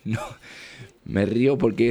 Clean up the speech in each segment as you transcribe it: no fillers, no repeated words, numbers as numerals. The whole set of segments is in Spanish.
No, me río porque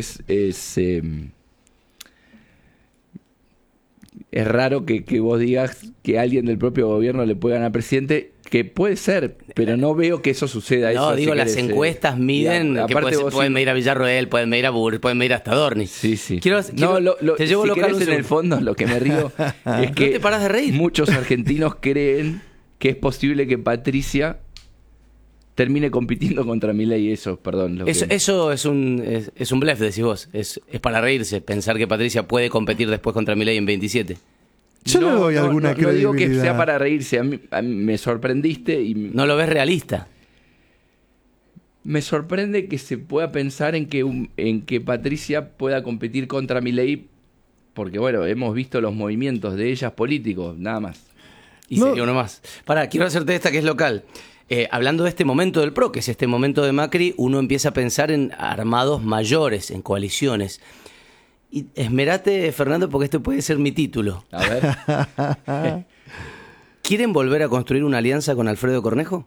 es raro que vos digas que alguien del propio gobierno le puede ganar presidente, que puede ser, pero no veo que eso suceda. No, eso, digo, si las querés, encuestas miden, que pueden medir a Villarroel, pueden medir a Burr, pueden medir hasta Dorni. Sí. Te llevo si local querés, en el fondo, lo que me río es que no te parás de reír. Muchos argentinos creen que es posible que Patricia termine compitiendo contra Milei. Eso es un blef, decís vos. Es para reírse, pensar que Patricia puede competir después contra Milei en 27. Yo le doy alguna credibilidad. No digo que sea para reírse. A mí me sorprendiste y... ¿No lo ves realista? Me sorprende que se pueda pensar en que Patricia pueda competir contra Milei, porque bueno, hemos visto los movimientos de ellas políticos, nada más. Y sería uno más. Quiero hacerte esta que es local. Hablando de este momento del PRO, que es este momento de Macri, uno empieza a pensar en armados mayores, en coaliciones. Y esmerate, Fernando, porque esto puede ser mi título. A ver. ¿Quieren volver a construir una alianza con Alfredo Cornejo?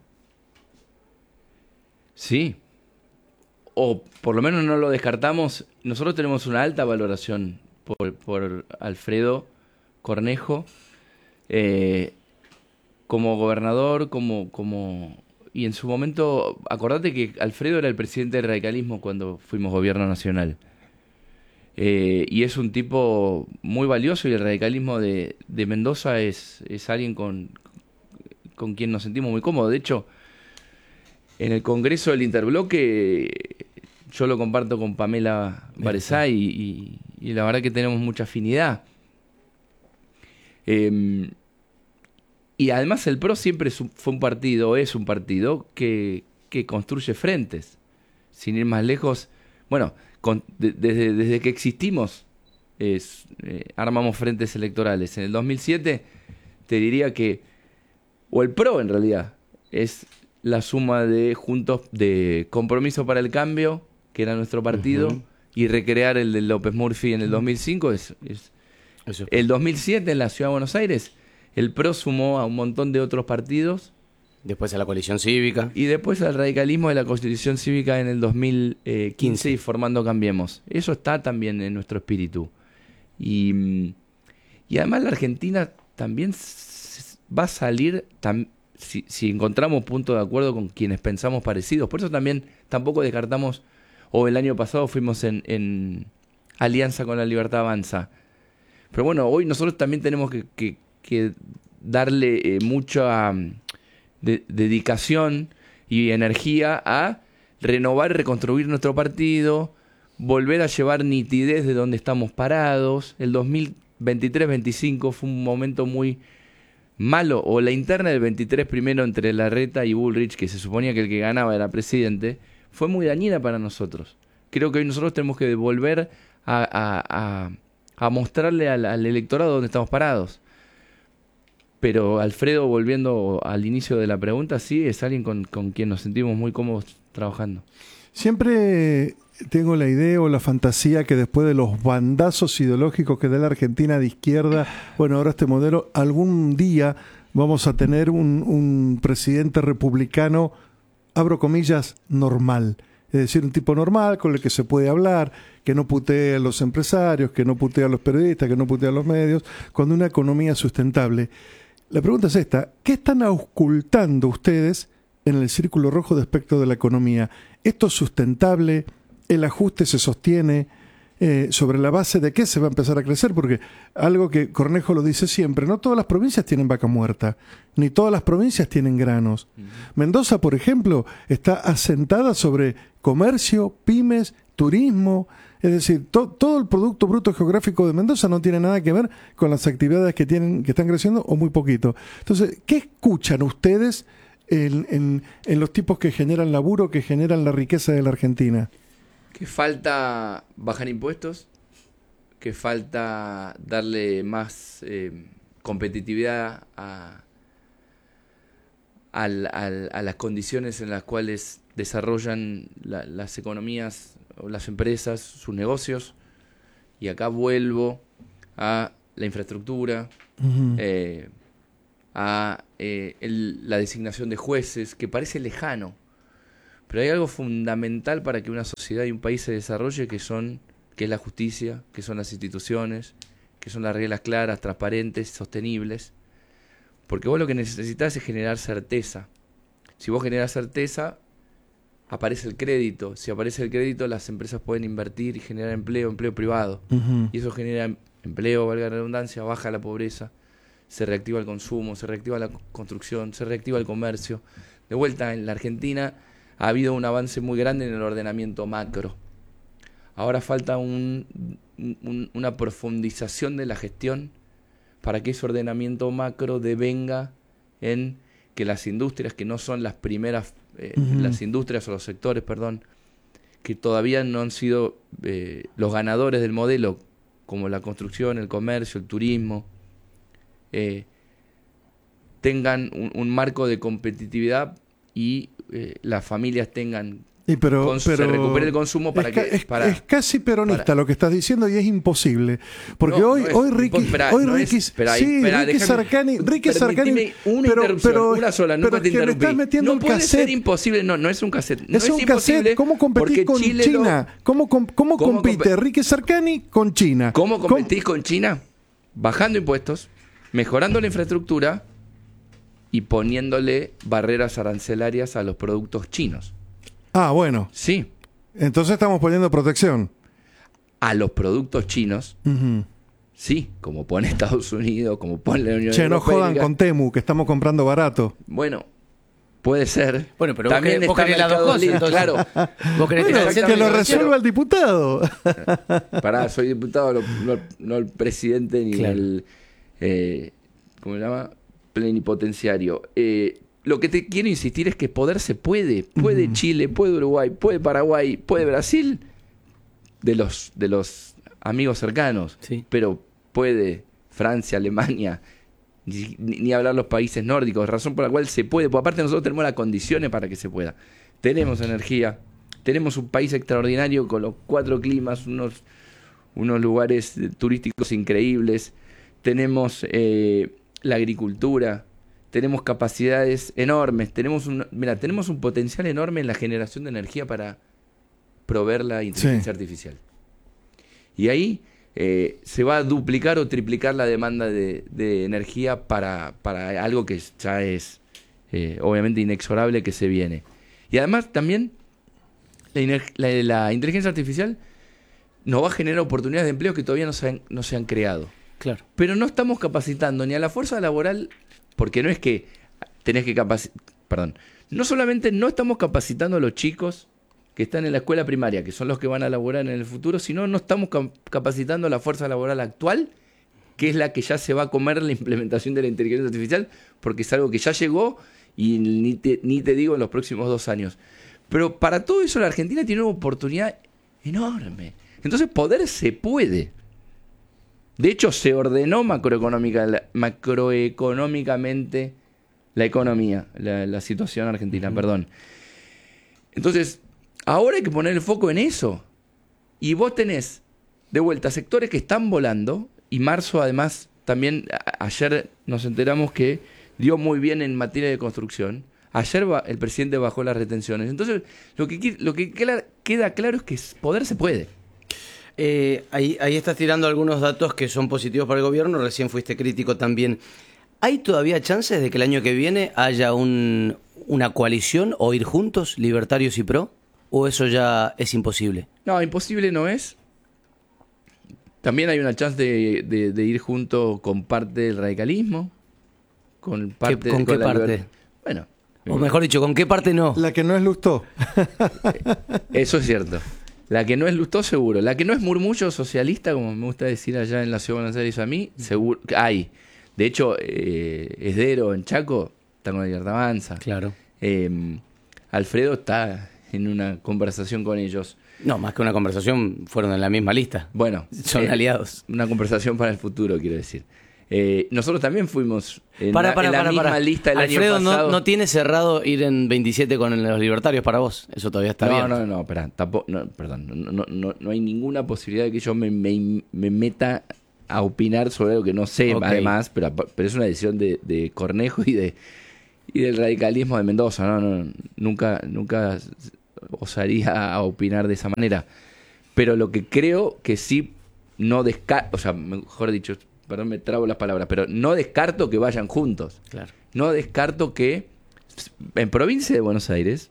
Sí. O por lo menos no lo descartamos. Nosotros tenemos una alta valoración por Alfredo Cornejo. Como gobernador, y en su momento, acordate que Alfredo era el presidente del radicalismo cuando fuimos gobierno nacional. Y es un tipo muy valioso, y el radicalismo de Mendoza es alguien con quien nos sentimos muy cómodos. De hecho, en el Congreso del Interbloque yo lo comparto con Pamela Baresá y la verdad que tenemos mucha afinidad. Y además el PRO siempre fue un partido, es un partido que construye frentes. Sin ir más lejos, bueno, desde que existimos armamos frentes electorales. En el 2007 te diría que, o el PRO en realidad, es la suma de Juntos, de Compromiso para el Cambio, que era nuestro partido, y recrear el de López Murphy en el 2005. El 2007 en la Ciudad de Buenos Aires, el PRO sumó a un montón de otros partidos. Después a la coalición cívica. Y después al radicalismo de la Constitución Cívica en el 2015 y formando Cambiemos. Eso está también en nuestro espíritu. Y además la Argentina también va a salir, si encontramos puntos de acuerdo con quienes pensamos parecidos. Por eso también tampoco descartamos, o el año pasado fuimos en alianza con La Libertad Avanza. Pero bueno, hoy nosotros también tenemos que darle mucha dedicación y energía a renovar y reconstruir nuestro partido, volver a llevar nitidez de donde estamos parados. El 2023-25 fue un momento muy malo, o la interna del 23 primero entre Larreta y Bullrich, que se suponía que el que ganaba era presidente, fue muy dañina para nosotros. Creo que hoy nosotros tenemos que volver a mostrarle al electorado dónde estamos parados. Pero Alfredo, volviendo al inicio de la pregunta, sí, es alguien con quien nos sentimos muy cómodos trabajando. Siempre tengo la idea o la fantasía que después de los bandazos ideológicos que da la Argentina de izquierda, bueno, ahora este modelo, algún día vamos a tener un presidente republicano, abro comillas, normal. Es decir, un tipo normal con el que se puede hablar, que no putea a los empresarios, que no putea a los periodistas, que no putea a los medios, con una economía sustentable. La pregunta es esta: ¿qué están ocultando ustedes en el círculo rojo respecto de la economía? ¿Esto es sustentable? ¿El ajuste se sostiene? ¿Sobre la base de qué se va a empezar a crecer? Porque algo que Cornejo lo dice siempre, no todas las provincias tienen vaca muerta, ni todas las provincias tienen granos. Mendoza, por ejemplo, está asentada sobre comercio, pymes, turismo. Es decir, todo el Producto Bruto Geográfico de Mendoza no tiene nada que ver con las actividades que están creciendo, o muy poquito. Entonces, ¿qué escuchan ustedes en los tipos que generan laburo, que generan la riqueza de la Argentina? Que falta bajar impuestos, que falta darle más competitividad a las condiciones en las cuales desarrollan las economías o las empresas, sus negocios. Y acá vuelvo a la infraestructura, a la designación de jueces, que parece lejano. Pero hay algo fundamental para que una sociedad y un país se desarrolle que es la justicia, que son las instituciones, que son las reglas claras, transparentes, sostenibles. Porque vos lo que necesitas es generar certeza. Si vos generás certeza, aparece el crédito. Si aparece el crédito, las empresas pueden invertir y generar empleo privado. Ujú. Y eso genera empleo, valga la redundancia, baja la pobreza, se reactiva el consumo, se reactiva la construcción, se reactiva el comercio. De vuelta, en la Argentina ha habido un avance muy grande en el ordenamiento macro. Ahora falta una profundización de la gestión para que ese ordenamiento macro devenga en que las industrias que no son las primeras, las industrias o los sectores, que todavía no han sido los ganadores del modelo, como la construcción, el comercio, el turismo, tengan un marco de competitividad y las familias tengan... se recupere el consumo para es casi peronista lo que estás diciendo y es imposible porque No, hoy Ricky Sarcani una sola, nunca te interrumpí. No puede ser imposible, no es un cassette. No es un cassette. ¿Cómo competís con China? ¿Cómo compite Ricky Sarcani con China? ¿Cómo competís con China? Bajando impuestos, mejorando la infraestructura y poniéndole barreras arancelarias a los productos chinos. Ah, bueno. Sí. Entonces estamos poniendo protección. A los productos chinos, sí, como pone Estados Unidos, como pone la Unión Europea. No jodan con Temu, que estamos comprando barato. Bueno, puede ser. Bueno, pero también vos querés las dos cosas, entonces. Claro. Vos querés tirar el centro que lo resuelva el diputado. Pará, soy diputado, no el presidente ni el... ¿cómo se llama? Plenipotenciario. Lo que te quiero insistir es que poder se puede. Puede Chile, puede Uruguay, puede Paraguay, puede Brasil, de los amigos cercanos. Sí. Pero puede Francia, Alemania, ni hablar los países nórdicos, razón por la cual se puede. Porque aparte nosotros tenemos las condiciones para que se pueda. Tenemos energía, tenemos un país extraordinario con los 4 climas, unos lugares turísticos increíbles, tenemos la agricultura, tenemos capacidades enormes, tenemos un potencial enorme en la generación de energía para proveer la inteligencia artificial. Y ahí se va a duplicar o triplicar la demanda de energía para algo que ya es obviamente inexorable que se viene. Y además también la inteligencia artificial nos va a generar oportunidades de empleo que todavía no se han creado. Claro. Pero no estamos capacitando ni a la fuerza laboral, porque no es que tenés que no solamente no estamos capacitando a los chicos que están en la escuela primaria, que son los que van a laborar en el futuro, sino no estamos capacitando a la fuerza laboral actual, que es la que ya se va a comer la implementación de la inteligencia artificial, porque es algo que ya llegó y ni te digo en los próximos 2 años. Pero para todo eso la Argentina tiene una oportunidad enorme. Entonces poder se puede. De hecho, se ordenó macroeconómicamente la economía, la situación argentina, Entonces, ahora hay que poner el foco en eso. Y vos tenés, de vuelta, sectores que están volando, y marzo, además, también, ayer nos enteramos que dio muy bien en materia de construcción. Ayer el presidente bajó las retenciones. Entonces, lo que queda claro es que poder se puede. Ahí estás tirando algunos datos que son positivos para el gobierno, recién fuiste crítico también. ¿Hay todavía chances de que el año que viene haya una coalición o ir juntos, libertarios y pro? ¿O eso ya es imposible? No, imposible no es. También hay una chance de ir junto con parte del radicalismo. ¿Con qué parte? Bueno. O mejor dicho, ¿con qué parte no? La que no es Lustó. Eso es cierto. La que no es Lustó, seguro. La que no es murmullo socialista, como me gusta decir allá en la Ciudad de Buenos Aires a mí, seguro. Hay. De hecho, Esdero en Chaco está con la Libertad Avanza. Claro. Alfredo está en una conversación con ellos. No, más que una conversación, fueron en la misma lista. Bueno. Son aliados. Una conversación para el futuro, quiero decir. Nosotros también fuimos en la misma lista el Alfredo, año pasado. ¿no tiene cerrado ir en 27 con los libertarios para vos? Eso todavía está bien. No, espera, no hay ninguna posibilidad de que yo me meta a opinar sobre algo que no sé, además, pero es una decisión de Cornejo y y del radicalismo de Mendoza. Nunca osaría a opinar de esa manera. Pero lo que creo que sí no descarto, o sea, mejor dicho, perdón, me trabo las palabras, pero no descarto que vayan juntos. Claro. No descarto que en provincia de Buenos Aires,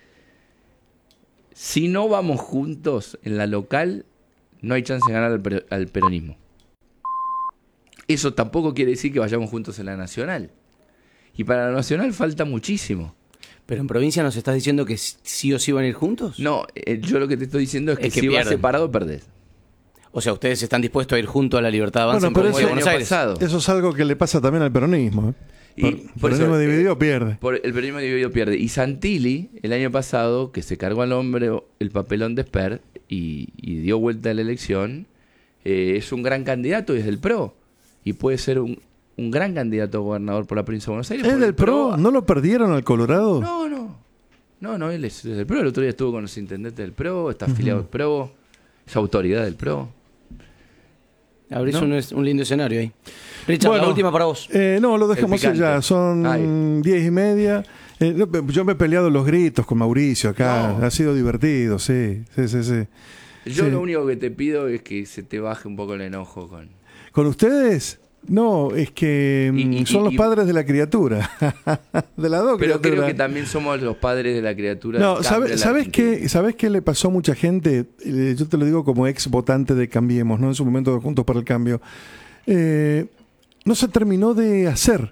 si no vamos juntos en la local, no hay chance de ganar al peronismo. Eso tampoco quiere decir que vayamos juntos en la nacional. Y para la nacional falta muchísimo. ¿Pero en provincia nos estás diciendo que sí o sí van a ir juntos? No, yo lo que te estoy diciendo es que si pierden. vas separado, perdés. O sea, ustedes están dispuestos a ir juntos a la Libertad Avanza en pero provincia de eso- Buenos Aires. pasado. Eso es algo que le pasa también al peronismo. Y El por eso, peronismo dividido pierde. El peronismo dividido pierde. Y Santilli, el año pasado, que se cargó al hombre el papelón de Esper y dio vuelta a la elección, es un gran candidato y es del PRO. Y puede ser un gran candidato a gobernador por la provincia de Buenos Aires. ¿Es porque del PRO? ¿No lo perdieron al Colorado? No, él es del PRO. El otro día estuvo con los intendentes del PRO, está afiliado al PRO, es autoridad del PRO. Abrís ¿No? un lindo escenario ahí. Richard, la última para vos. No, lo dejamos picante. ya. Son Ay. 10:30. Yo me he peleado los gritos con Mauricio acá. No. Ha sido divertido, sí. Yo Sí. lo único que te pido es que se te baje un poco el enojo con... ¿Con ustedes? No, es que son los padres de la criatura. De las dos Pero creo criaturas. que también somos los padres de la criatura. No, del cambio en la Argentina. ¿sabes qué le pasó a mucha gente? Yo te lo digo como ex votante de Cambiemos, ¿no? En su momento de Juntos para el Cambio. No se terminó de hacer.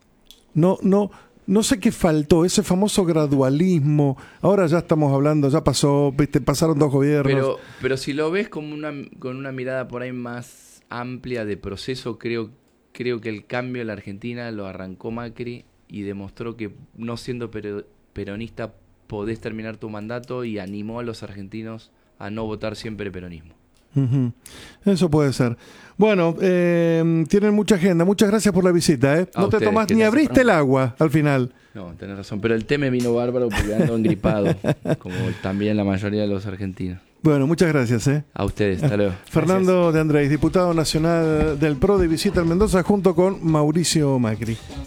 No sé qué faltó, ese famoso gradualismo. Ahora ya estamos hablando, ya pasó, ¿viste? Pasaron 2 gobiernos. Pero si lo ves como con una mirada por ahí más amplia de proceso, creo que el cambio en la Argentina lo arrancó Macri y demostró que no siendo peronista podés terminar tu mandato y animó a los argentinos a no votar siempre peronismo. Ujú. Eso puede ser. Bueno, tienen mucha agenda. Muchas gracias por la visita. No te ustedes, tomás que ni gracias, abriste Fran. el agua al final. No, tenés razón, pero el té me vino bárbaro porque ando engripado, como también la mayoría de los argentinos. Bueno, muchas gracias. A ustedes, hasta luego. Fernando de Andrés, diputado nacional del PRO, de visita al Mendoza junto con Mauricio Macri.